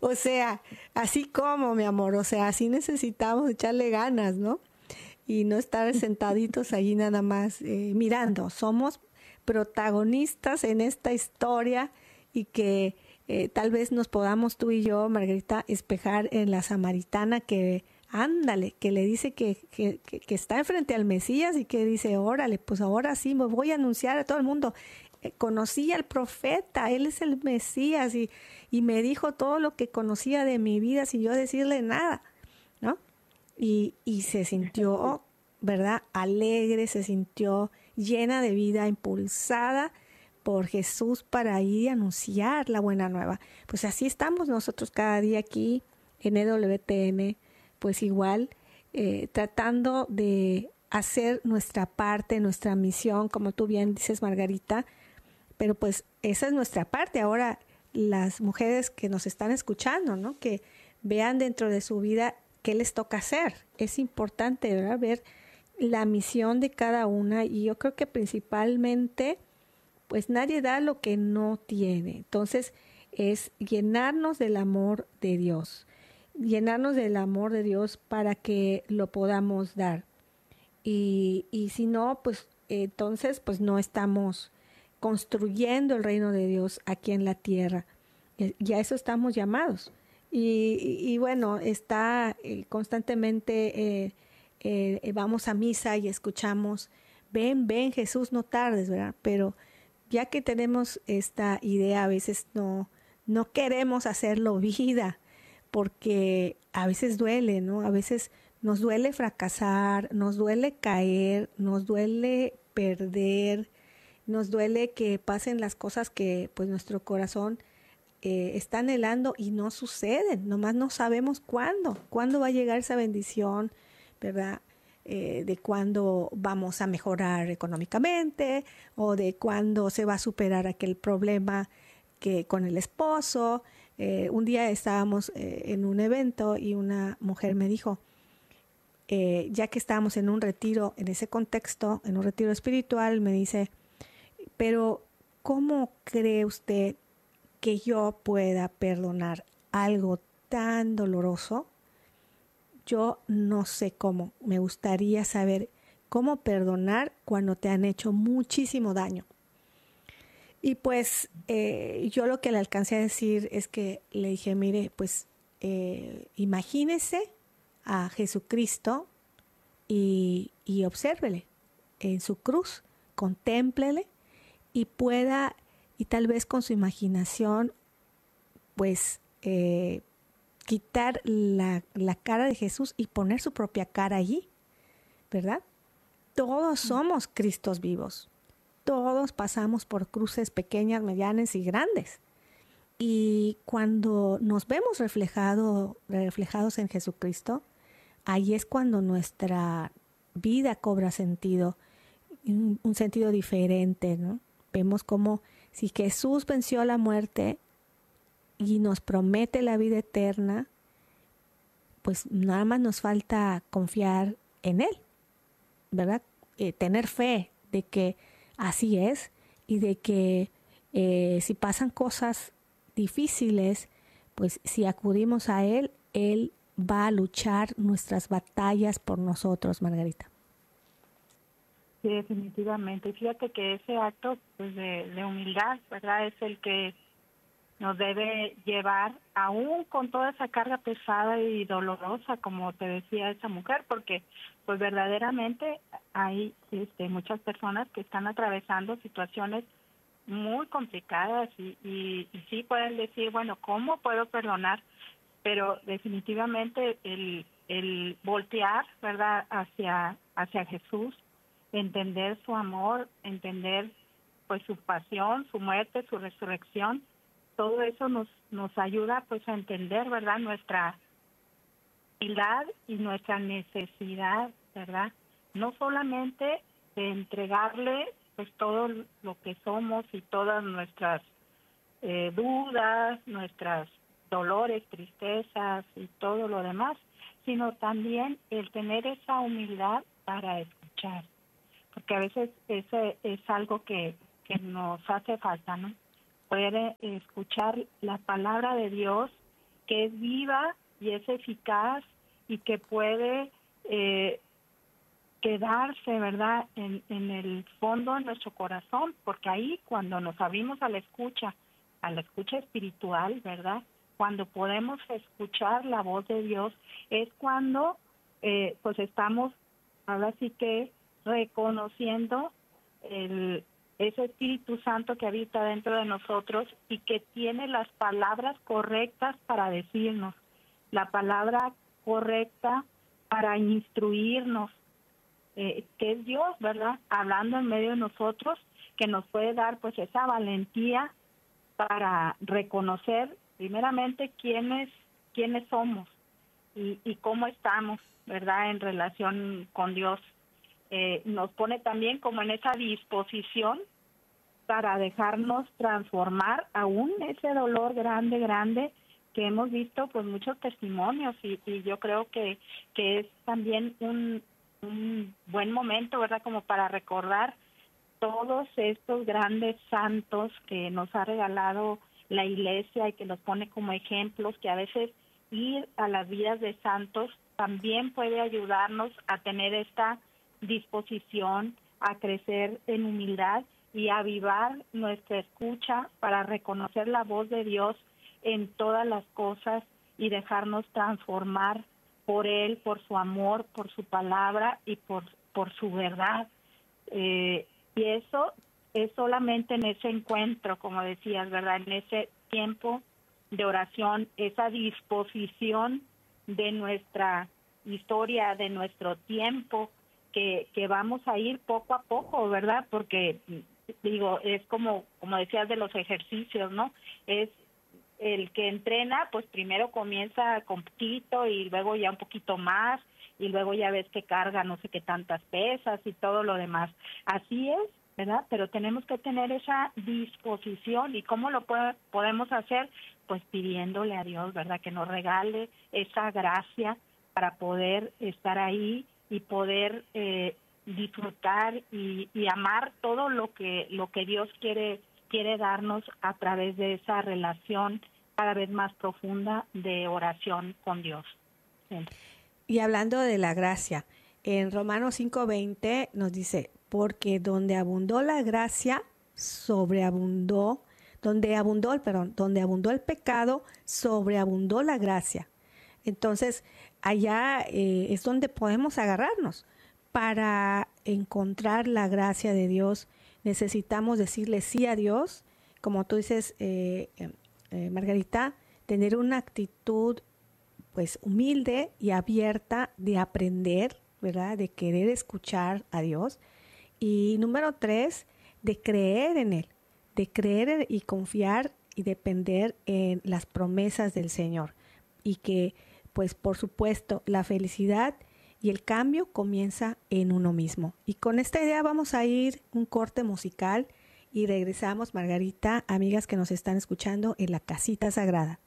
O sea, así como, mi amor, o sea, así necesitamos echarle ganas, ¿no? Y no estar sentaditos allí nada más mirando. Somos protagonistas en esta historia y que tal vez nos podamos tú y yo, Margarita, espejar en la samaritana que, ándale, que le dice que está enfrente al Mesías y que dice, órale, pues ahora sí me voy a anunciar a todo el mundo. Conocí al profeta, él es el Mesías y me dijo todo lo que conocía de mi vida sin yo decirle nada, ¿no? Y se sintió, ¿verdad? Alegre, se sintió llena de vida, impulsada por Jesús para ir y anunciar la buena nueva. Pues así estamos nosotros cada día aquí en EWTN, pues igual tratando de hacer nuestra parte, nuestra misión, como tú bien dices, Margarita, pero pues esa es nuestra parte. Ahora las mujeres que nos están escuchando, ¿no? Que vean dentro de su vida qué les toca hacer. Es importante, ¿verdad? Ver la misión de cada una y yo creo que principalmente pues nadie da lo que no tiene. Entonces es llenarnos del amor de Dios, llenarnos del amor de Dios para que lo podamos dar. Y si no, pues entonces pues no estamos construyendo el reino de Dios aquí en la tierra. Y a eso estamos llamados. Y bueno, está constantemente, vamos a misa y escuchamos, ven, ven Jesús, no tardes, ¿verdad? Pero ya que tenemos esta idea, a veces no queremos hacerlo vida, porque a veces duele, ¿no? A veces nos duele fracasar, nos duele caer, nos duele perder, nos duele que pasen las cosas que pues nuestro corazón está anhelando y no suceden, nomás no sabemos cuándo va a llegar esa bendición, ¿verdad? De cuándo vamos a mejorar económicamente o de cuándo se va a superar aquel problema que con el esposo. Un día estábamos en un evento y una mujer me dijo, ya que estábamos en un retiro, en ese contexto, en un retiro espiritual, me dice, pero ¿cómo cree usted que yo pueda perdonar algo tan doloroso? Yo no sé cómo. Me gustaría saber cómo perdonar cuando te han hecho muchísimo daño. Y pues yo lo que le alcancé a decir es que le dije, mire, pues imagínese a Jesucristo y obsérvele en su cruz, contémplele y pueda, y tal vez con su imaginación, pues quitar la cara de Jesús y poner su propia cara allí, ¿verdad? Todos somos Cristos vivos. Todos pasamos por cruces pequeñas, medianas y grandes. Y cuando nos vemos reflejados en Jesucristo, ahí es cuando nuestra vida cobra sentido, un sentido diferente, ¿no? Vemos como si Jesús venció la muerte y nos promete la vida eterna, pues nada más nos falta confiar en Él, ¿verdad? Tener fe de que así es y de que si pasan cosas difíciles, pues si acudimos a Él, Él va a luchar nuestras batallas por nosotros, Margarita. Sí, definitivamente. Fíjate que ese acto pues, de humildad, ¿verdad? Es el que nos debe llevar, aún con toda esa carga pesada y dolorosa, como te decía esa mujer, porque pues verdaderamente hay muchas personas que están atravesando situaciones muy complicadas y sí pueden decir, bueno, ¿cómo puedo perdonar? Pero definitivamente el voltear, ¿verdad?, hacia Jesús, entender su amor, entender pues su pasión, su muerte, su resurrección, todo eso nos ayuda pues a entender, ¿verdad?, nuestra humildad y nuestra necesidad, ¿verdad? No solamente de entregarle pues todo lo que somos y todas nuestras dudas, nuestras dolores, tristezas y todo lo demás, sino también el tener esa humildad para escuchar, porque a veces ese es algo que nos hace falta, ¿no? Poder escuchar la palabra de Dios que es viva y es eficaz y que puede quedarse, ¿verdad?, en el fondo de nuestro corazón, porque ahí cuando nos abrimos a la escucha espiritual, ¿verdad?, cuando podemos escuchar la voz de Dios, es cuando pues estamos ahora sí que reconociendo ese Espíritu Santo que habita dentro de nosotros y que tiene las palabras correctas para decirnos, la palabra correcta para instruirnos, que es Dios, ¿verdad?, hablando en medio de nosotros, que nos puede dar pues esa valentía para reconocer primeramente quiénes somos y cómo estamos, ¿verdad?, en relación con Dios. Nos pone también como en esa disposición para dejarnos transformar aún ese dolor grande que hemos visto pues muchos testimonios y yo creo que es también un buen momento, ¿verdad?, como para recordar todos estos grandes santos que nos ha regalado la Iglesia y que nos pone como ejemplos, que a veces ir a las vidas de santos también puede ayudarnos a tener esta disposición, a crecer en humildad y a avivar nuestra escucha para reconocer la voz de Dios en todas las cosas y dejarnos transformar por Él, por su amor, por su palabra y por su verdad. Y eso es solamente en ese encuentro, como decías, ¿verdad?, en ese tiempo de oración, esa disposición de nuestra historia, de nuestro tiempo, que vamos a ir poco a poco, ¿verdad? Porque, digo, es como decías de los ejercicios, ¿no? Es el que entrena, pues primero comienza con poquito y luego ya un poquito más y luego ya ves que carga no sé qué tantas pesas y todo lo demás. Así es, ¿verdad? Pero tenemos que tener esa disposición. ¿Y cómo lo podemos hacer? Pues pidiéndole a Dios, ¿verdad?, que nos regale esa gracia para poder estar ahí y poder disfrutar y amar todo lo que Dios quiere darnos a través de esa relación cada vez más profunda de oración con Dios. Sí. Y hablando de la gracia, en Romanos 5:20 nos dice, porque donde abundó la gracia, donde abundó el pecado, sobreabundó la gracia. Entonces, allá es donde podemos agarrarnos. Para encontrar la gracia de Dios, necesitamos decirle sí a Dios, como tú dices, Margarita, tener una actitud pues humilde y abierta de aprender, ¿verdad?, de querer escuchar a Dios. Y número 3, de creer en Él, de creer y confiar y depender en las promesas del Señor. Y que, pues por supuesto, la felicidad y el cambio comienza en uno mismo. Y con esta idea vamos a ir un corte musical y regresamos, Margarita, amigas que nos están escuchando en la Casita Sagrada.